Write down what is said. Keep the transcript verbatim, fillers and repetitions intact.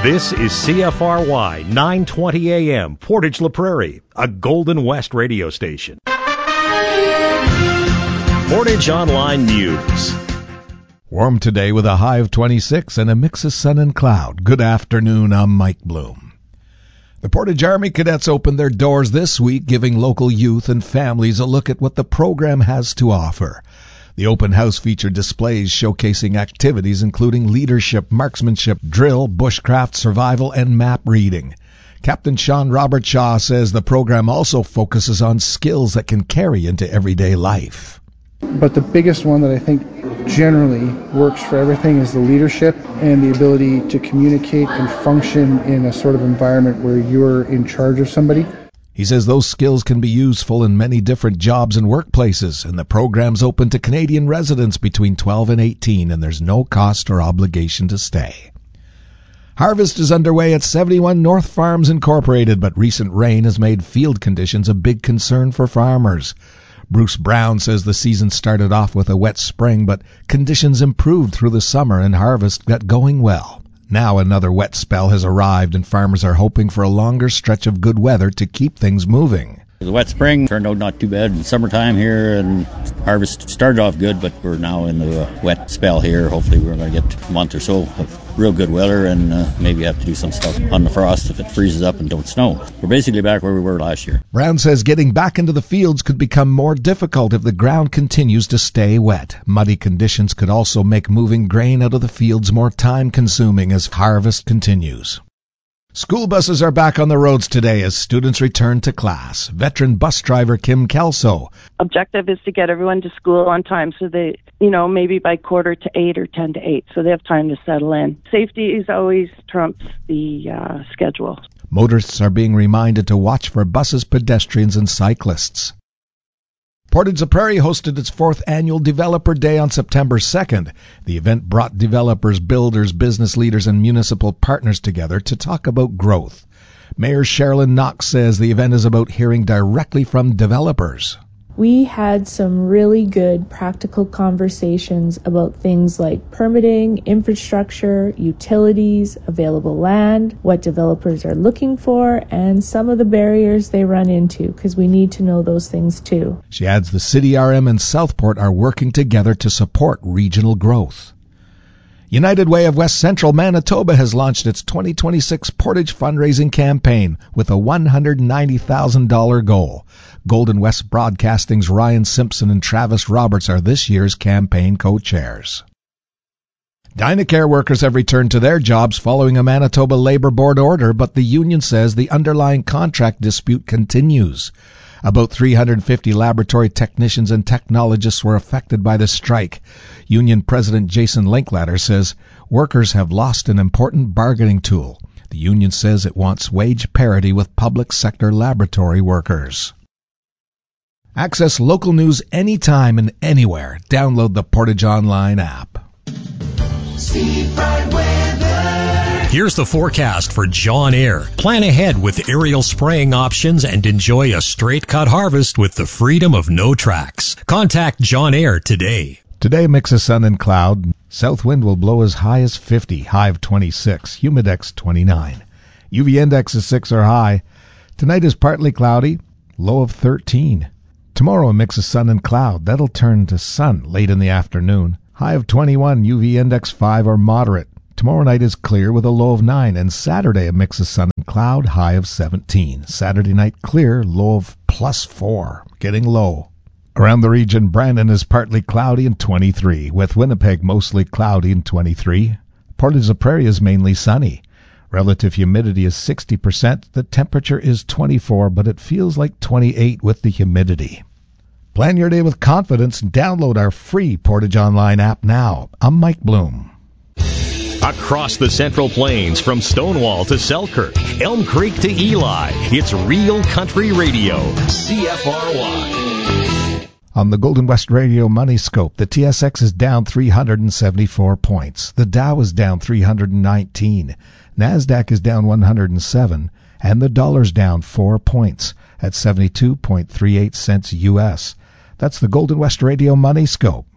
This is C F R Y nine twenty A M, Portage La Prairie, a Golden West radio station. Portage Online News. Warm today with a high of twenty-six and a mix of sun and cloud. Good afternoon, I'm Mike Bloom. The Portage Army Cadets opened their doors this week, giving local youth and families a look at what the program has to offer. The open house featured displays showcasing activities including leadership, marksmanship, drill, bushcraft, survival, and map reading. Captain Sean Robert Shaw says the program also focuses on skills that can carry into everyday life. But the biggest one that I think generally works for everything is the leadership and the ability to communicate and function in a sort of environment where you're in charge of somebody. He says those skills can be useful in many different jobs and workplaces, and the program's open to Canadian residents between twelve and eighteen, and there's no cost or obligation to stay. Harvest is underway at seventy-one North Farms Incorporated, but recent rain has made field conditions a big concern for farmers. Bruce Brown says the season started off with a wet spring, but conditions improved through the summer and harvest got going well. Now another wet spell has arrived, and farmers are hoping for a longer stretch of good weather to keep things moving. The wet spring turned out not too bad. In summertime here, and harvest started off good, but we're now in the wet spell here. Hopefully we're going to get a month or so of real good weather, and uh, maybe have to do some stuff on the frost if it freezes up and don't snow. We're basically back where we were last year. Brown says getting back into the fields could become more difficult if the ground continues to stay wet. Muddy conditions could also make moving grain out of the fields more time-consuming as harvest continues. School buses are back on the roads today as students return to class. Veteran bus driver Kim Kelso. Objective is to get everyone to school on time so they, you know, maybe by quarter to eight or ten to eight, so they have time to settle in. Safety is always trumps the uh, schedule. Motorists are being reminded to watch for buses, pedestrians, and cyclists. Portage La Prairie hosted its fourth annual Developer Day on September second. The event brought developers, builders, business leaders, and municipal partners together to talk about growth. Mayor Sherilyn Knox says the event is about hearing directly from developers. We had some really good practical conversations about things like permitting, infrastructure, utilities, available land, what developers are looking for, and some of the barriers they run into, because we need to know those things too. She adds the City R M and Southport are working together to support regional growth. United Way of West Central Manitoba has launched its twenty twenty-six Portage fundraising campaign with a one hundred ninety thousand dollars goal. Golden West Broadcasting's Ryan Simpson and Travis Roberts are this year's campaign co-chairs. Dynacare workers have returned to their jobs following a Manitoba Labour Board order, but the union says the underlying contract dispute continues. About three hundred fifty laboratory technicians and technologists were affected by the strike. Union President Jason Linklater says workers have lost an important bargaining tool. The union says it wants wage parity with public sector laboratory workers. Access local news anytime and anywhere. Download the Portage Online app. Here's the forecast for John Eyre. Plan ahead with aerial spraying options and enjoy a straight cut harvest with the freedom of no tracks. Contact John Eyre today. Today, mix of sun and cloud. South wind will blow as high as fifty, high of twenty-six, humidex twenty-nine. U V index is six or high. Tonight is partly cloudy, low of thirteen. Tomorrow, a mix of sun and cloud. That'll turn to sun late in the afternoon. High of twenty-one, U V index five or moderate. Tomorrow night is clear with a low of nine, and Saturday a mix of sun and cloud, high of seventeen. Saturday night clear, low of plus four, getting low. Around the region, Brandon is partly cloudy and twenty-three, with Winnipeg mostly cloudy and twenty-three. Portage La Prairie is mainly sunny. Relative humidity is sixty percent. The temperature is twenty-four, but it feels like twenty-eight with the humidity. Plan your day with confidence and download our free Portage Online app now. I'm Mike Bloom. Across the Central Plains, from Stonewall to Selkirk, Elm Creek to Eli, it's Real Country Radio, C F R Y. On the Golden West Radio Money Scope, the T S X is down three hundred seventy-four points. The Dow is down three hundred nineteen. NASDAQ is down one hundred seven. And the dollar's down four points at seventy-two point three eight cents U S. That's the Golden West Radio Money Scope.